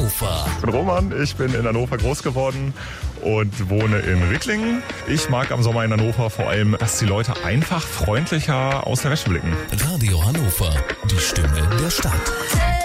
Hannover. Ich bin Roman, ich bin in Hannover groß geworden und wohne in Ricklingen. Ich mag am Sommer in Hannover vor allem, dass die Leute einfach freundlicher aus der Wäsche blicken. Radio Hannover, die Stimme der Stadt.